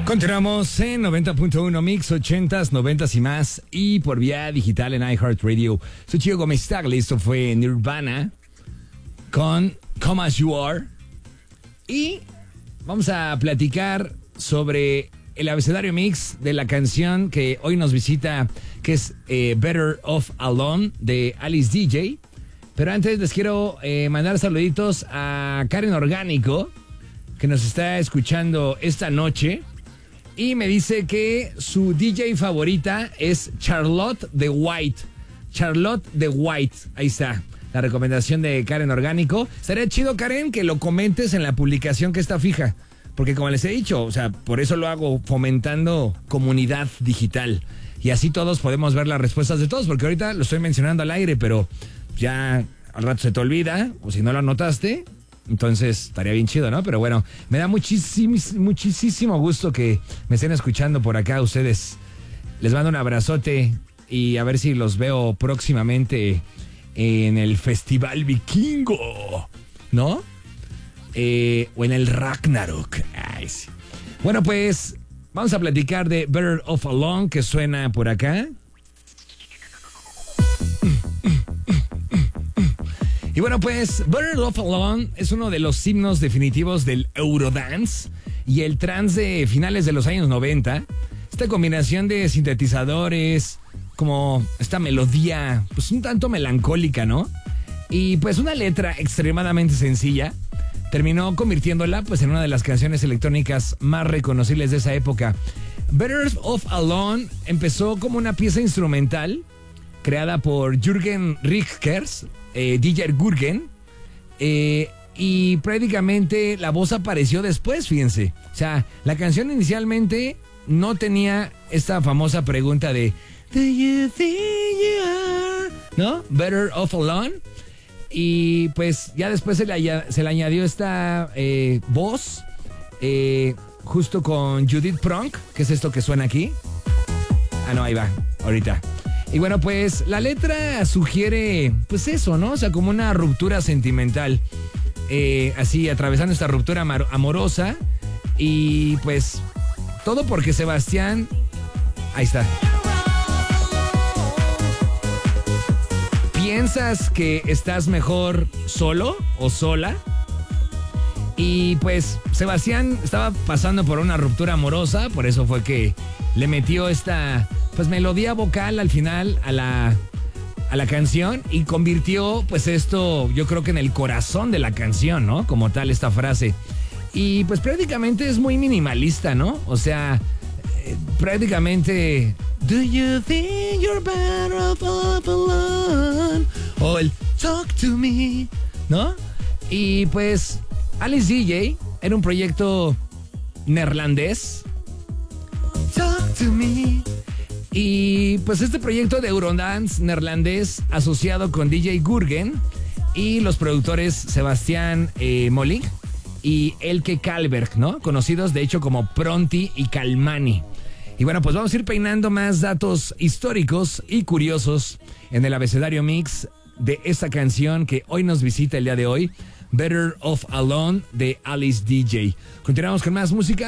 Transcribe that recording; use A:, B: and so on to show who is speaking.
A: Continuamos en 90.1 Mix, 80s, 90s y más, y por vía digital en iHeartRadio. Soy Chico Gómez Tagle, esto fue Nirvana con Come As You Are. Y vamos a platicar sobre el abecedario mix de la canción que hoy nos visita, que es Better Off Alone de Alice DJ. Pero antes les quiero mandar saluditos a Karen Orgánico, que nos está escuchando esta noche. Y me dice que su DJ favorita es Charlotte the White. Charlotte the White. Ahí está la recomendación de Karen Orgánico. Estaría chido, Karen, que lo comentes en la publicación que está fija. Porque como les he dicho, o sea, por eso lo hago, fomentando comunidad digital. Y así todos podemos ver las respuestas de todos. Porque ahorita lo estoy mencionando al aire, pero ya al rato se te olvida. O si no lo anotaste, entonces estaría bien chido, ¿no? Pero bueno, me da muchísimo gusto que me estén escuchando por acá ustedes. Les mando un abrazote y a ver si los veo próximamente en el Festival Vikingo, ¿no? O en el Ragnarok. Ay, sí. Bueno, pues vamos a platicar de Better Off Alone, que suena por acá. Y bueno, pues Better Off Alone es uno de los himnos definitivos del Eurodance y el trance de finales de los años 90. Esta combinación de sintetizadores, como esta melodía, pues un tanto melancólica, ¿no? Y pues una letra extremadamente sencilla terminó convirtiéndola pues en una de las canciones electrónicas más reconocibles de esa época. Better Off Alone empezó como una pieza instrumental creada por Jürgen Rickers, DJ Gurgen, y prácticamente la voz apareció después, fíjense. O sea, la canción inicialmente no tenía esta famosa pregunta de Do you think you are, ¿no? Better Off Alone. Y pues ya después se le añadió esta voz justo con Judith Pronk, que es esto que suena aquí. Ah, no, ahí va, ahorita. Y bueno, pues la letra sugiere, pues eso, ¿no? O sea, como una ruptura sentimental. Así, atravesando esta ruptura amorosa. Y pues, todo porque Sebastián... Ahí está. ¿Piensas que estás mejor solo o sola? Y pues, Sebastián estaba pasando por una ruptura amorosa, por eso fue que le metió esta... pues melodía vocal al final a la canción y convirtió pues esto yo creo que en el corazón de la canción, ¿no? Como tal esta frase. Y pues prácticamente es muy minimalista, ¿no? O sea, prácticamente Do you think you're better off alone? O el Talk to me, ¿no? Y pues Alice DJ era un proyecto neerlandés. Talk to me. Y pues este proyecto de Eurodance neerlandés asociado con DJ Gurgen y los productores Sebastián Molling y Elke Kalberg, ¿no? Conocidos de hecho como Pronti y Calmani. Y bueno, pues vamos a ir peinando más datos históricos y curiosos en el abecedario mix de esta canción que hoy nos visita el día de hoy, Better Off Alone de Alice DJ. Continuamos con más música.